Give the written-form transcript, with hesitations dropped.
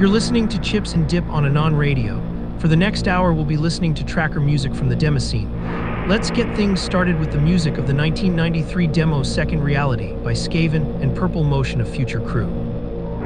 You're listening to Chips and Dip on Anon Radio. For the next hour, we'll be listening to tracker music from the Demoscene. Let's get things started with the music of the 1993 demo Second Reality by Skaven and Purple Motion of Future Crew.